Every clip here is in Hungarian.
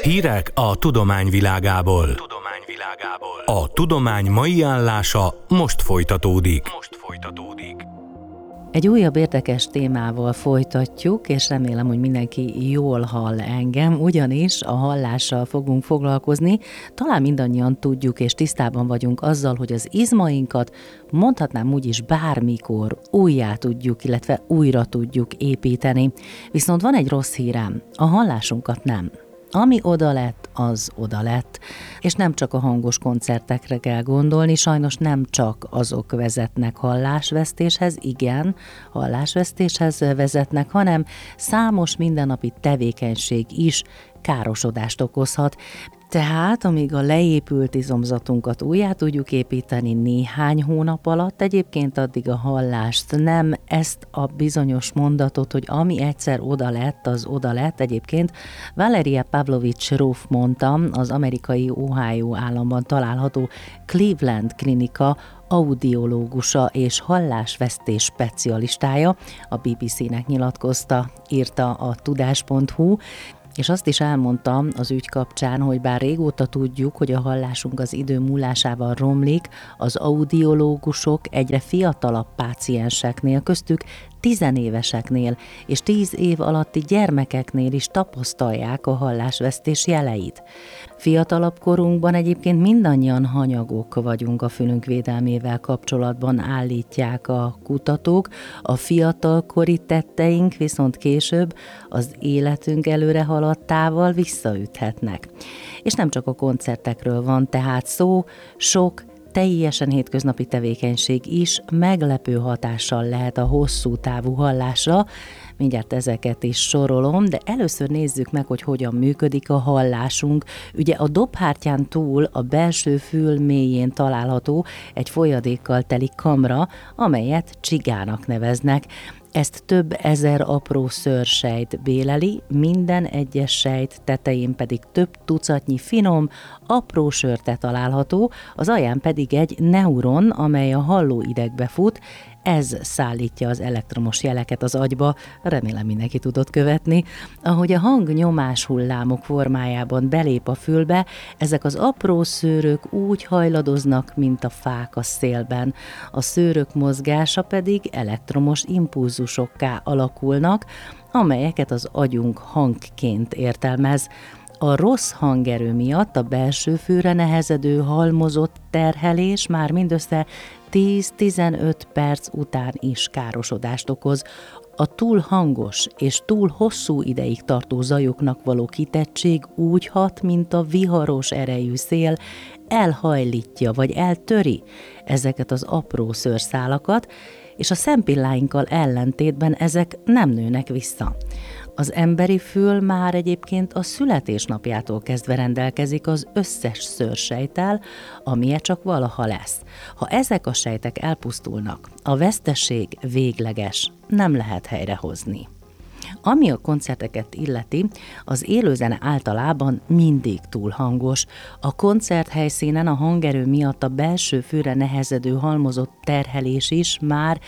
Hírek a tudomány világából. A tudomány mai állása most folytatódik. Egy újabb érdekes témával folytatjuk, és remélem, hogy mindenki jól hall engem, ugyanis a hallással fogunk foglalkozni. Talán mindannyian tudjuk és tisztában vagyunk azzal, hogy az izmainkat mondhatnám úgy is bármikor újjá tudjuk, illetve újra tudjuk építeni. Viszont van egy rossz hírem, a hallásunkat nem. Ami oda lett, az oda lett. És nem csak a hangos koncertekre kell gondolni, sajnos nem csak azok vezetnek hallásvesztéshez, igen, hallásvesztéshez vezetnek, hanem számos mindennapi tevékenység is károsodást okozhat. Tehát, amíg a leépült izomzatunkat újjá tudjuk építeni néhány hónap alatt, egyébként addig a hallást nem, ezt a bizonyos mondatot, hogy ami egyszer oda lett, az oda lett. Egyébként Valeria Pavlovich Ruff mondta, az amerikai Ohio államban található Cleveland klinika audiológusa és hallásvesztés specialistája, a BBC-nek nyilatkozta, írta a tudás.hu, és azt is elmondta az ügy kapcsán, hogy bár régóta tudjuk, hogy a hallásunk az idő múlásával romlik, az audiológusok egyre fiatalabb pácienseknél, köztük 10 éveseknél és 10 év alatti gyermekeknél is tapasztalják a hallásvesztés jeleit. Fiatalabb korunkban egyébként mindannyian hanyagok vagyunk a fülünk védelmével kapcsolatban, állítják a kutatók, a fiatalkori tetteink viszont később az életünk előre haladtával visszaüthetnek. És nem csak a koncertekről van tehát szó, sok teljesen hétköznapi tevékenység is meglepő hatással lehet a hosszú távú hallásra. Mindjárt ezeket is sorolom, de először nézzük meg, hogy hogyan működik a hallásunk. Ugye a dobhártyán túl a belső fül mélyén található egy folyadékkal teli kamra, amelyet csigának neveznek. Ezt több ezer apró szőrsejt béleli, minden egyes sejt tetején pedig több tucatnyi finom, apró sörte található, az alján pedig egy neuron, amely a hallóidegbe fut, ez szállítja az elektromos jeleket az agyba, remélem mindenki tudott követni. Ahogy a hang nyomás hullámok formájában belép a fülbe, ezek az apró szőrök úgy hajladoznak, mint a fák a szélben. A szőrök mozgása pedig elektromos impulzusokká alakulnak, amelyeket az agyunk hangként értelmez. A rossz hangerő miatt a belső fülre nehezedő halmozott terhelés már mindössze 10-15 perc után is károsodást okoz. A túl hangos és túl hosszú ideig tartó zajoknak való kitettség úgy hat, mint a viharos erejű szél, elhajlítja vagy eltöri ezeket az apró szőrszálakat, és a szempilláinkkal ellentétben ezek nem nőnek vissza. Az emberi fül már egyébként a születésnapjától kezdve rendelkezik az összes szőrsejttel, amilyen csak valaha lesz. Ha ezek a sejtek elpusztulnak, a veszteség végleges, nem lehet helyrehozni. Ami a koncerteket illeti, az élőzene általában mindig túl hangos. A koncerthelyszínen a hangerő miatt a belső fülre nehezedő halmozott terhelés is már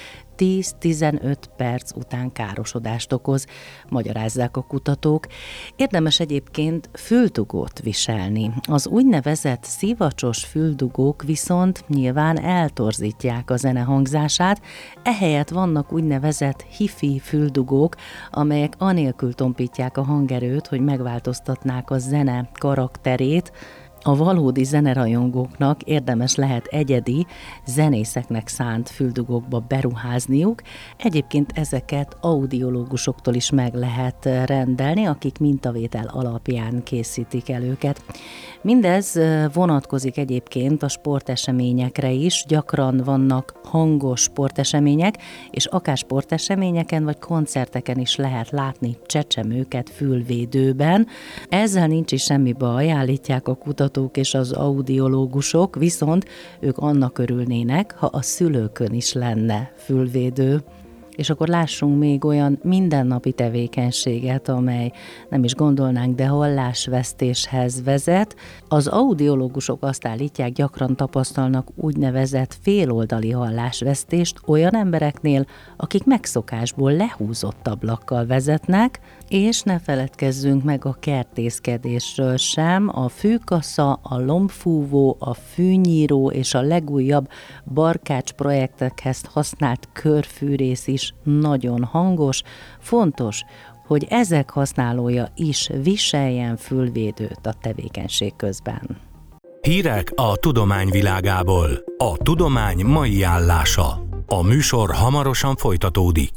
10-15 perc után károsodást okoz, magyarázzák a kutatók. Érdemes egyébként füldugót viselni. Az úgynevezett szivacsos füldugók viszont nyilván eltorzítják a zene hangzását, ehelyett vannak úgynevezett hi-fi füldugók, amelyek anélkül tompítják a hangerőt, hogy megváltoztatnák a zene karakterét. A valódi zenerajongóknak érdemes lehet egyedi, zenészeknek szánt füldugókba beruházniuk. Egyébként ezeket audiológusoktól is meg lehet rendelni, akik mintavétel alapján készítik el őket. Mindez vonatkozik egyébként a sporteseményekre is, gyakran vannak hangos sportesemények, és akár sporteseményeken vagy koncerteken is lehet látni csecsemőket fülvédőben. Ezzel nincs is semmi baj, állítják a kutatók és az audiológusok, viszont ők annak örülnének, ha a szülőkön is lenne fülvédő. És akkor lássunk még olyan mindennapi tevékenységet, amely nem is gondolnánk, de hallásvesztéshez vezet. Az audiológusok azt állítják, gyakran tapasztalnak úgynevezett féloldali hallásvesztést olyan embereknél, akik megszokásból lehúzott ablakkal vezetnek, és ne feledkezzünk meg a kertészkedésről sem. A fűkasza, a lombfúvó, a fűnyíró és a legújabb barkács projektekhez használt körfűrész is nagyon hangos. Fontos, hogy ezek használója is viseljen fülvédőt a tevékenység közben. Hírek a tudomány világából. A tudomány mai állása. A műsor hamarosan folytatódik.